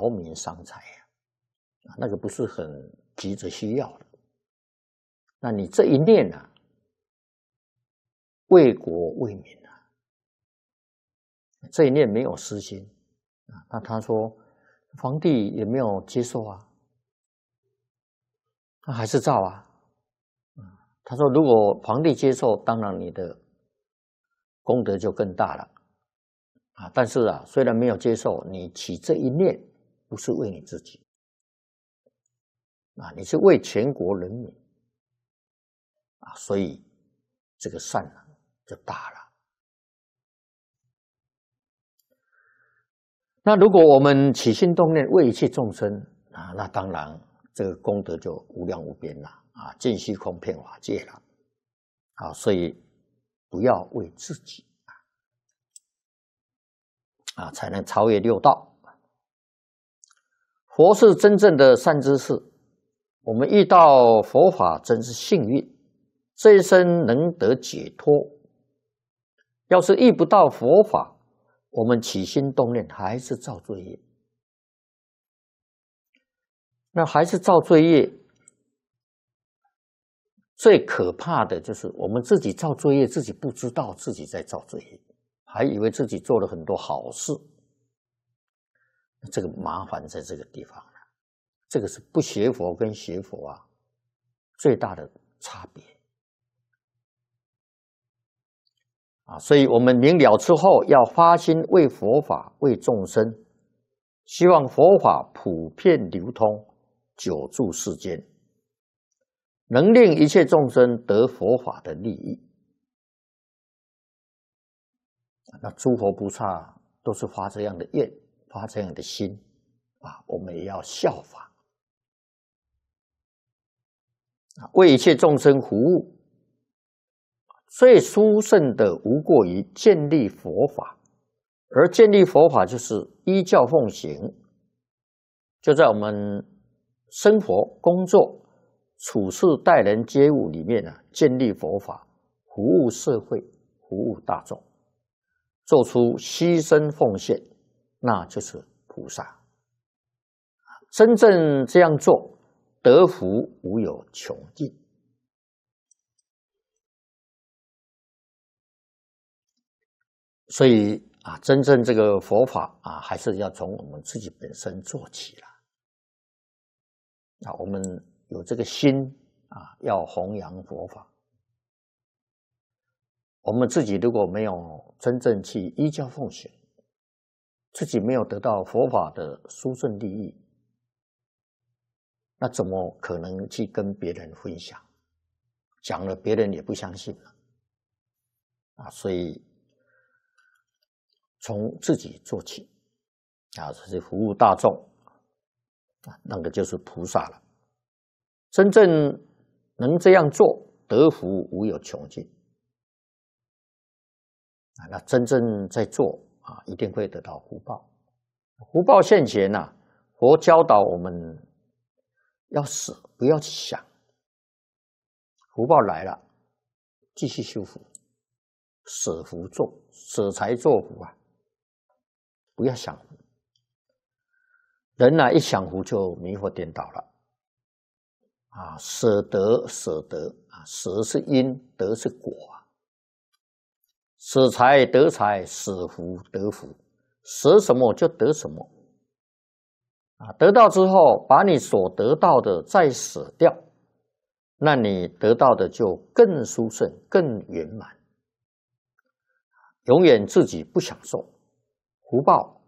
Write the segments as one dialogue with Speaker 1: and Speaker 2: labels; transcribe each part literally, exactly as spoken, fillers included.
Speaker 1: 劳民伤财呀，那个不是很急着需要的。那你这一念啊，为国为民啊，这一念没有私心啊，那他说皇帝也没有接受啊，他还是照啊。他说如果皇帝接受，当然你的功德就更大了啊。但是啊，虽然没有接受，你起这一念不是为你自己啊，你是为全国人民啊，所以这个善啊就大了。那如果我们起心动念为一切众生啊，那当然这个功德就无量无边了啊，尽虚空遍法界了啊，所以不要为自己啊，才能超越六道。佛是真正的善知识，我们遇到佛法真是幸运，这一生能得解脱。要是遇不到佛法，我们起心动念还是造罪业，那还是造罪业。最可怕的就是我们自己造罪业，自己不知道自己在造罪业，还以为自己做了很多好事。这个麻烦在这个地方了，这个是不学佛跟学佛啊最大的差别啊！所以我们明了之后，要发心为佛法、为众生，希望佛法普遍流通，久住世间，能令一切众生得佛法的利益。那诸佛菩萨都是发这样的愿，发这样的心啊，我们也要效法，为一切众生服务。最殊胜的无过于建立佛法，而建立佛法就是依教奉行，就在我们生活、工作、处事、待人接物里面啊，建立佛法，服务社会，服务大众，做出牺牲奉献，那就是菩萨。真正这样做，得福无有穷尽。所以啊，真正这个佛法啊，还是要从我们自己本身做起了。啊，我们有这个心啊，要弘扬佛法。我们自己如果没有真正去依教奉行，自己没有得到佛法的殊胜利益，那怎么可能去跟别人分享？讲了别人也不相信了啊！所以从自己做起啊，这是服务大众啊，那个就是菩萨了。真正能这样做，得福无有穷尽啊！那真正在做啊，一定会得到福报。福报现前啊，佛教导我们要舍，不要去想。福报来了，继续修福，舍福做，舍财做福啊！不要想福，人啊一想福就迷惑颠倒了啊！舍得舍得啊，舍是因，得是果啊。舍财得财，舍福得福，舍什么就得什么啊！得到之后，把你所得到的再舍掉，那你得到的就更殊胜、更圆满。永远自己不享受，福报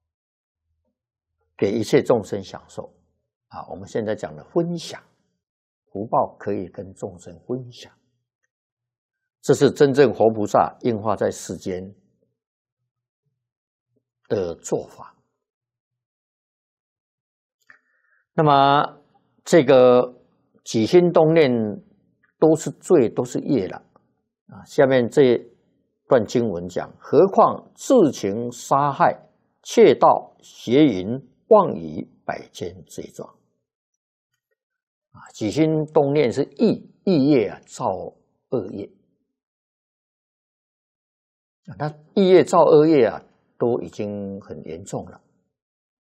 Speaker 1: 给一切众生享受啊！我们现在讲的分享，福报可以跟众生分享，这是真正活菩萨应化在世间的做法。那么这个起心动念都是罪，都是业了啊！下面这段经文讲，何况自情杀害、窃盗、邪淫、妄语百千罪状啊！起心动念是意意业啊，造恶业啊，那意业造恶业啊，都已经很严重了